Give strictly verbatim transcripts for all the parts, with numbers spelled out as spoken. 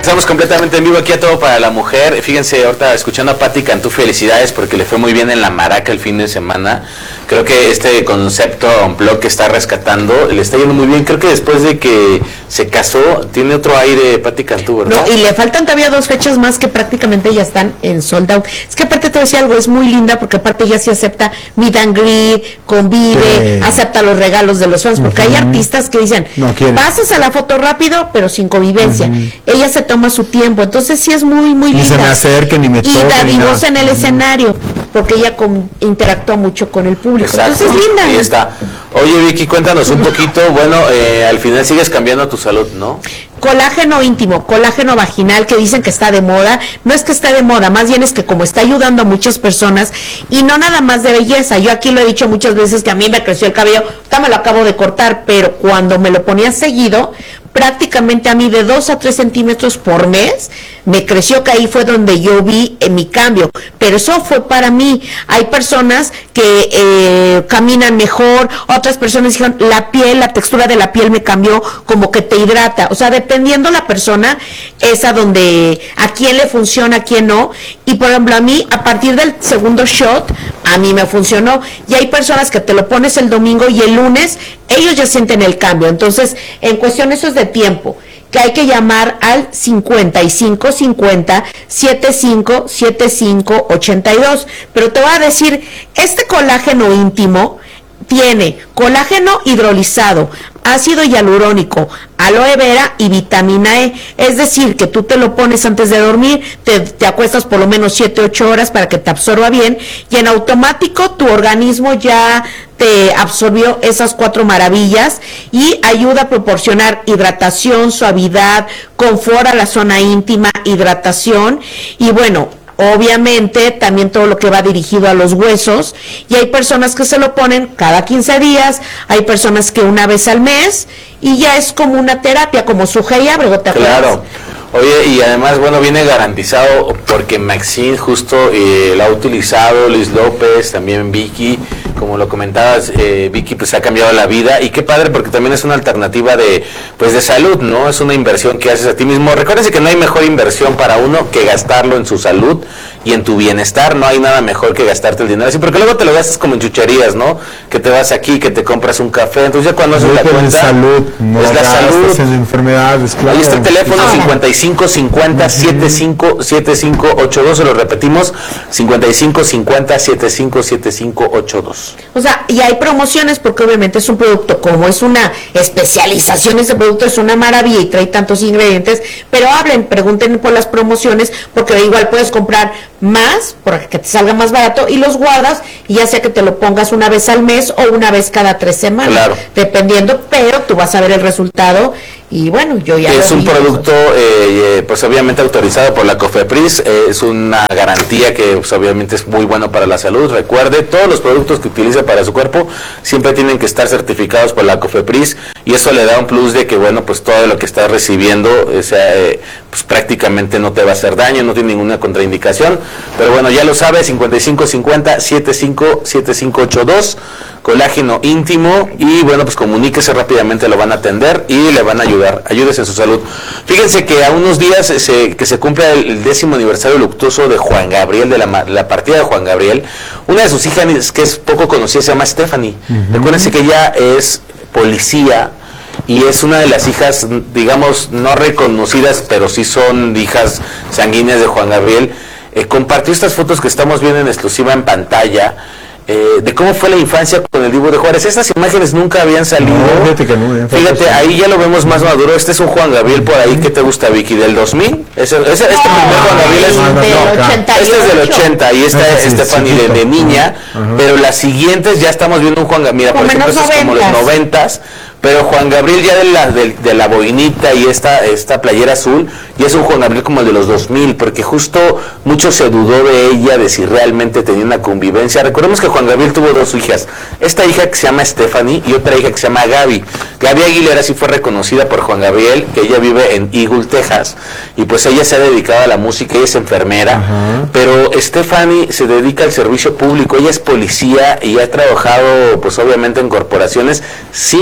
Estamos completamente en vivo aquí a Todo para la Mujer. Fíjense, ahorita escuchando a Patti Cantú, felicidades porque le fue muy bien en la Maraca el fin de semana. Creo que este concepto Unplugged que está rescatando le está yendo muy bien. Creo que después de que se casó tiene otro aire Patti Cantú, ¿verdad? No, y le faltan todavía dos fechas más que prácticamente ya están en sold out. Es que aparte te decía algo, es muy linda porque aparte ya sí acepta meet and greet, convive, sí. acepta los regalos de los fans, porque uh-huh. hay artistas que dicen, no pasas a la foto rápido, pero sin convivencia. Uh-huh. Ella se toma su tiempo, entonces sí es muy, muy linda. Ni se me acerque, ni me toque. Y la divosa en el uh-huh. escenario, porque ella con, interactúa mucho con el público. Exacto. Entonces linda. Ahí está. Oye, Vicky, cuéntanos un poquito, bueno, eh, al final sigues cambiando tu salud, ¿no? Colágeno íntimo, colágeno vaginal, que dicen que está de moda. No es que esté de moda, más bien es que como está ayudando a muchas personas, y no nada más de belleza. Yo aquí lo he dicho muchas veces que a mí me creció el cabello, ahorita me lo acabo de cortar, pero cuando me lo ponía seguido, prácticamente a mí de dos a tres centímetros por mes me creció, que ahí fue donde yo vi en mi cambio, pero eso fue para mí. Hay personas que eh, caminan mejor, otras personas dijeron la piel, la textura de la piel me cambió, como que te hidrata, o sea, dependiendo la persona es a donde, a quién le funciona, a quién no. Y por ejemplo a mí, a partir del segundo shot, a mí me funcionó, y hay personas que te lo pones el domingo y el lunes ellos ya sienten el cambio. Entonces, en cuestión eso es de tiempo, que hay que llamar al cincuenta y cinco cincuenta setenta y cinco setenta y cinco ochenta y dos. Pero te voy a decir, este colágeno íntimo tiene colágeno hidrolizado, ácido hialurónico, aloe vera y vitamina E. Es decir, que tú te lo pones antes de dormir, te, te acuestas por lo menos siete ocho horas para que te absorba bien, y en automático tu organismo ya te absorbió esas cuatro maravillas y ayuda a proporcionar hidratación, suavidad, confort a la zona íntima, hidratación y bueno, obviamente también todo lo que va dirigido a los huesos. Y hay personas que se lo ponen cada quince días, hay personas que una vez al mes, y ya es como una terapia, como su gel y abrigo, ¿te acuerdas? Claro. Oye, y además, bueno, viene garantizado porque Maxine justo eh, lo ha utilizado, Luis López, también Vicky, como lo comentabas, eh, Vicky pues ha cambiado la vida, y qué padre porque también es una alternativa de pues de salud, ¿no? Es una inversión que haces a ti mismo. Recuérdense que no hay mejor inversión para uno que gastarlo en su salud y en tu bienestar. No hay nada mejor que gastarte el dinero así, porque luego te lo gastas como en chucherías, ¿no? Que te vas aquí, que te compras un café, entonces ya cuando haces la cuenta, es salud, no es la salud, en enfermedades, claro. Ahí está el teléfono cincuenta y cinco cincuenta setenta y cinco setenta y cinco ochenta y dos, se lo repetimos, cincuenta y cinco cincuenta setenta y cinco setenta y cinco ochenta y dos. O sea, y hay promociones porque obviamente es un producto, como es una especialización, ese producto es una maravilla y trae tantos ingredientes, pero hablen, pregunten por las promociones, porque igual puedes comprar más, para que te salga más barato, y los guardas, y ya sea que te lo pongas una vez al mes o una vez cada tres semanas, claro, dependiendo, pero tú vas a ver el resultado. Y bueno, yo ya es un producto eh, pues obviamente autorizado por la COFEPRIS, eh, es una garantía que pues, obviamente es muy bueno para la salud. Recuerde, todos los productos que utiliza para su cuerpo siempre tienen que estar certificados por la COFEPRIS, y eso le da un plus de que bueno, pues todo lo que estás recibiendo, o sea, eh, pues prácticamente no te va a hacer daño, no tiene ninguna contraindicación. Pero bueno, ya lo sabes, cincuenta y cinco cincuenta setenta y cinco setenta y cinco ochenta y dos, colágeno íntimo, y bueno, pues comuníquese rápidamente, lo van a atender y le van a ayudar, ayúdese en su salud. Fíjense que a unos días se, que se cumple el décimo aniversario luctuoso de Juan Gabriel, de la, la partida de Juan Gabriel. Una de sus hijas, que es poco conocida, se llama Stephanie. Uh-huh. Recuérdense que ella es policía y es una de las hijas, digamos, no reconocidas, pero sí son hijas sanguíneas de Juan Gabriel. Eh, compartió estas fotos que estamos viendo en exclusiva en pantalla, Eh, de cómo fue la infancia con el Divo de Juárez. Estas imágenes nunca habían salido. No, fíjate que no, fíjate, ahí ya lo vemos más maduro. Este es un Juan Gabriel por ahí, ¿qué te gusta, Vicky? ¿Del dos mil? Ese, ese, este no, primer Juan Gabriel es, no, no, este es del ochenta, y esta es Stephanie de, de niña, uh-huh. Pero las siguientes ya estamos viendo un Juan Gabriel, mira, por ejemplo, esto es como los noventas, pero Juan Gabriel ya de la, de, de la boinita y esta, esta playera azul, y es un Juan Gabriel como el de los dos mil, porque justo mucho se dudó de ella, de si realmente tenía una convivencia. Recordemos que Juan Gabriel tuvo dos hijas, esta hija que se llama Stephanie y otra hija que se llama Gaby. Gaby Aguilera sí fue reconocida por Juan Gabriel, que ella vive en Eagle, Texas, y pues ella se ha dedicado a la música, ella es enfermera, uh-huh. Pero Stephanie se dedica al servicio público, ella es policía y ha trabajado pues obviamente en corporaciones sin que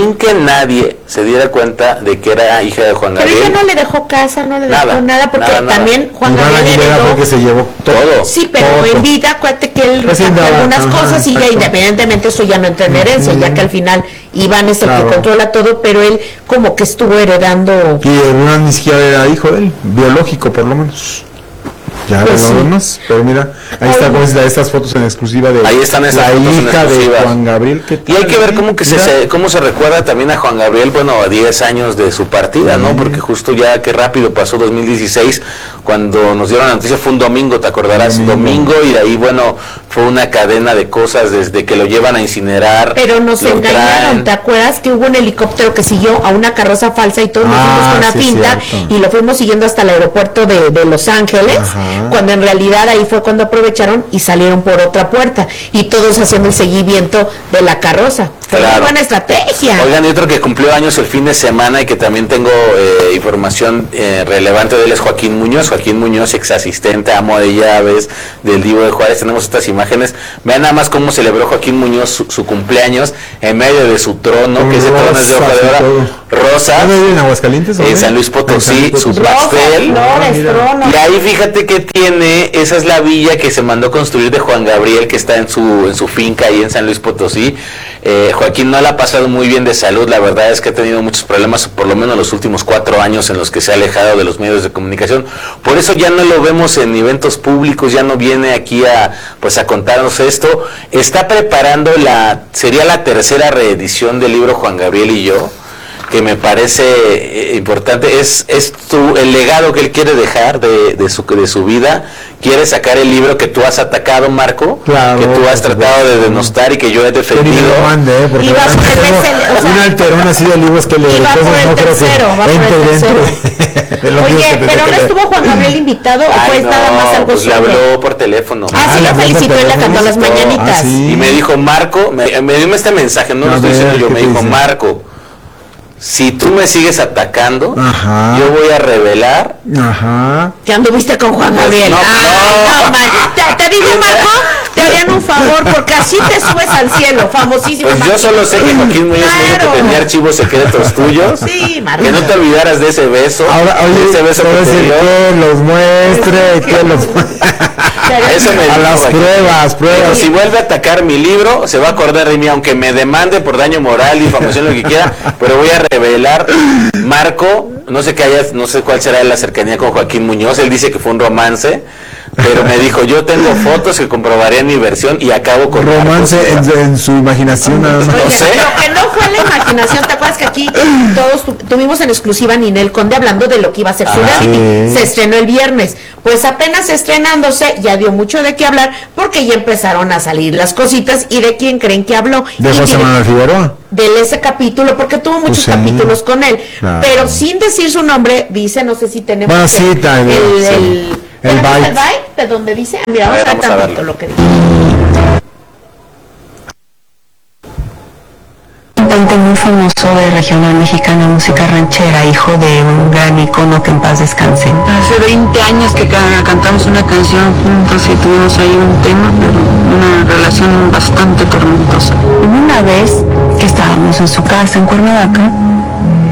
nadie se diera cuenta de que era hija de Juan Pero Gabriel. ella no le dejó casa, no le Nada, dejó nada, porque nada, nada. también Juan Iván Gabriel Aguilera heredó. fue el que se llevó todo. Todo. Sí, pero Todo. en vida, acuérdate que él Pues sí, repartió daba, algunas ajá, cosas y ya exacto. independientemente eso ya no entra en herencia, Ujú. ya que al final Iván es el Claro. que controla todo, pero él como que estuvo heredando. Y Hernán ni siquiera era hijo de él, biológico por lo menos. Ya Pues no sí. más, pero mira, ahí está Oye. pues, estas fotos en exclusiva de Ahí están esas la fotos en hija de exclusiva. Juan Gabriel. ¿Qué Y hay tal, que ver eh? cómo que se, Mira. se- cómo se recuerda también a Juan Gabriel, bueno, a diez años de su partida, ¿no? Porque justo ya qué rápido pasó dos mil dieciséis, cuando nos dieron la noticia, fue un domingo, te acordarás, Domingo. domingo, y de ahí, bueno, fue una cadena de cosas desde que lo llevan a incinerar. Pero nos lo engañaron, traen. ¿te acuerdas que hubo un helicóptero que siguió a una carroza falsa y todos nos Ah, fuimos con una sí, finta cierto. y lo fuimos siguiendo hasta el aeropuerto de, de Los Ángeles, Ajá. cuando en realidad ahí fue cuando aprovecharon y salieron por otra puerta y todos haciendo el seguimiento de la carroza. Fue Claro. una buena estrategia. Oigan, y otro que cumplió años el fin de semana y que también tengo eh, información eh, relevante de él es Joaquín Muñoz. Joaquín Muñoz, ex asistente, amo de llaves del Divo de Juárez. Tenemos estas imágenes. Vean nada más cómo celebró Joaquín Muñoz su, su cumpleaños en medio de su trono, Con que ese trono es de hoja de rosas y oro. Rosa. ¿Dónde vive, en Aguascalientes? o En dónde? San Luis Potosí, En San su Luis Potosí. Rosas, pastel. flores, mira. tronos. Y ahí fíjate que tiene, esa es la villa que se mandó construir de Juan Gabriel, que está en su en su finca ahí en San Luis Potosí. Eh, Joaquín no la ha pasado muy bien de salud, la verdad es que ha tenido muchos problemas, por lo menos los últimos cuatro años en los que se ha alejado de los medios de comunicación. Por eso ya no lo vemos en eventos públicos, ya no viene aquí a pues a contarnos esto. Está preparando la, sería la tercera reedición del libro Juan Gabriel y yo, que me parece eh, importante, es, es tu, el legado que él quiere dejar de, de, su, de su vida. Quiere sacar el libro que tú has atacado, Marco, Claro, que tú has por tratado de supuesto. denostar y que yo he Que ni me defendido. lo mande, ¿eh? Porque Y va la por verdad el tengo bestseller, o sea, un alterón así de libros que le y va cosas por el no creo que tercero, va por el entre dentro tercero. de- de los libros Oye, que te pero toca no leer. estuvo Juan Gabriel invitado o Ay, fue no, nada más algo pues le suyo? habló por teléfono. Ah, sí, Ah, le lo habló por felicitó y le teléfono. cantó las Ah, mañanitas. sí. Y me dijo, Marco, me, me dio este mensaje, no lo A estoy ver, diciendo yo, ¿qué me te dijo, dice? Marco, si tú me sigues atacando, Ajá. yo voy a revelar. Ajá. Que anduviste con Juan Gabriel. no, Ay, no. no, man. Te, te digo, Marco, te harían un favor porque así te subes al cielo, famosísimo. Pues yo solo sé que Joaquín Muñoz me dijo Claro. que tenía archivos secretos tuyos. Sí, Marco. Que no te olvidaras de ese beso. Ahora, de oye, ese beso te voy a que te decir dio. que los muestre, que los Eso me a dijo las Joaquín. pruebas, Pero pruebas. si vuelve a atacar mi libro, se va a acordar de mí, aunque me demande por daño moral, difamación, lo que quiera, pero voy a revelar, Marco, no sé qué haya, no sé cuál será la cercanía con Joaquín Muñoz, él dice que fue un romance, pero me dijo, yo tengo fotos que comprobarían mi versión y acabo con Romance Marcos. en, en su imaginación nada más. Oye, No sé. lo que no fue la imaginación, ¿te acuerdas que aquí todos tu- tuvimos en exclusiva a Ninel Conde hablando de lo que iba a ser su Ah, reality? sí. Se estrenó el viernes. Pues apenas estrenándose, ya dio mucho de qué hablar, porque ya empezaron a salir las cositas. ¿Y de quién creen que habló? De Y José tiene- Manuel Figueroa. de ese capítulo, porque tuvo muchos sí. capítulos con él, Claro. pero sin decir su nombre, dice, no sé si tenemos Bueno, el, sí, tal el, vez, sí. el, El ¿tenemos byte. el byte de donde dice, ah, mira, A vamos ver, a ver vamos a tantito verlo. lo que dice. Cantante muy famoso de regional mexicana, música ranchera, hijo de un gran icono que en paz descanse. Hace veinte años que ca- cantamos una canción juntos y tuvimos ahí un tema, pero una relación bastante tormentosa. Una vez que estábamos en su casa en Cuernavaca,